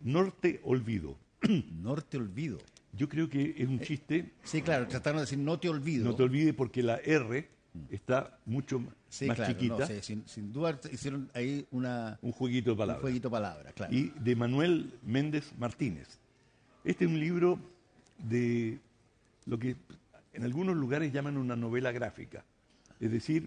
Norte Olvido. Norte Olvido. Yo creo que es un chiste. Sí, claro, trataron de decir no te olvido. No te olvides porque la R está mucho Sí, más claro, chiquita. no, sí, sin duda hicieron ahí Un jueguito de un palabras. jueguito de palabras, claro. Y de Manuel Méndez Martínez. Este es un libro de lo que en algunos lugares llaman una novela gráfica. Es decir,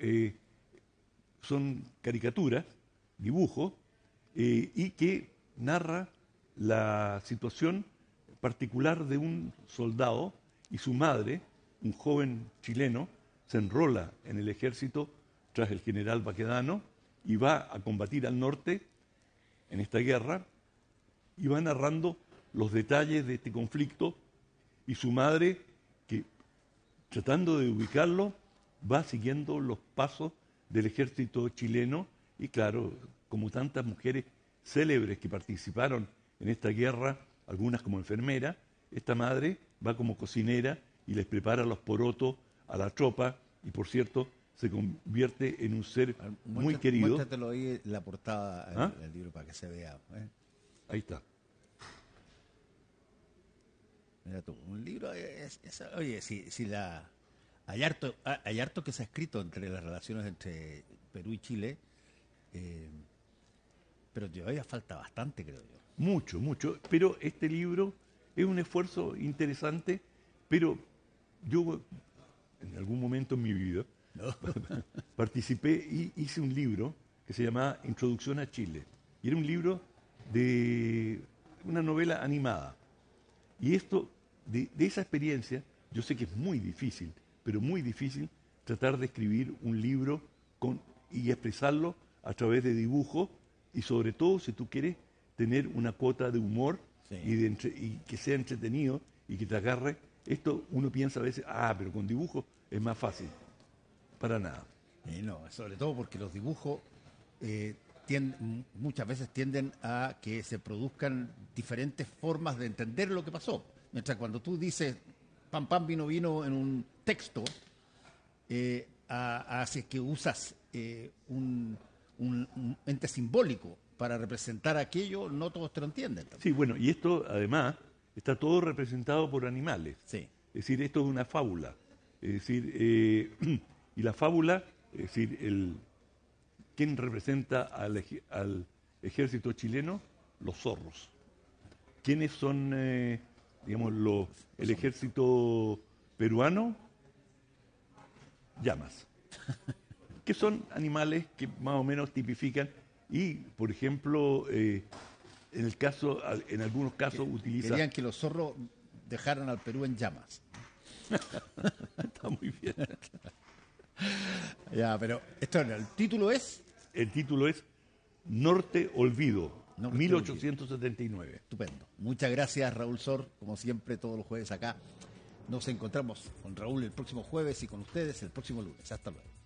son caricaturas, dibujos, y que narra la situación particular de un soldado y su madre, un joven chileno, se enrola en el ejército tras el general Baquedano y va a combatir al norte en esta guerra y va narrando los detalles de este conflicto y su madre, que tratando de ubicarlo, va siguiendo los pasos del ejército chileno y claro, como tantas mujeres célebres que participaron en esta guerra, algunas como enfermera, esta madre va como cocinera y les prepara los porotos a la tropa y por cierto se convierte en un ser muy querido. Muéstratelo ahí en la portada del libro para que se vea. Ahí está. Mira tú, un libro oye, hay harto que se ha escrito entre las relaciones entre Perú y Chile, pero todavía falta bastante, creo yo. Mucho, mucho. Pero este libro es un esfuerzo interesante, pero yo en algún momento en mi vida participé y hice un libro que se llamaba Introducción a Chile. Y era un libro de una novela animada. Y esto, de esa experiencia, yo sé que es muy difícil, pero muy difícil tratar de escribir un libro y expresarlo a través de dibujos y sobre todo si tú quieres tener una cuota de humor Sí. y que sea entretenido y que te agarre. Esto uno piensa a veces, pero con dibujos es más fácil. Para nada. No, sobre todo porque los dibujos muchas veces tienden a que se produzcan diferentes formas de entender lo que pasó. Mientras cuando tú dices pam, pam, vino, vino en un texto, haces que usas un ente simbólico para representar aquello, no todos te lo entienden. Sí, bueno, y esto además está todo representado por animales. Sí. Es decir, esto es una fábula. Es decir, y la fábula, es decir, ¿quién representa al ejército chileno? Los zorros. ¿Quiénes son, digamos, el ejército peruano? Llamas. Que son animales que más o menos tipifican y, por ejemplo, en algunos casos utiliza... Querían que los zorros dejaran al Perú en llamas. Está muy bien. Ya, pero el título es... El título es Norte Olvido, Norte 1879. Estupendo. Muchas gracias, Raúl Sor, como siempre, todos los jueves acá. Nos encontramos con Raúl el próximo jueves y con ustedes el próximo lunes. Hasta luego.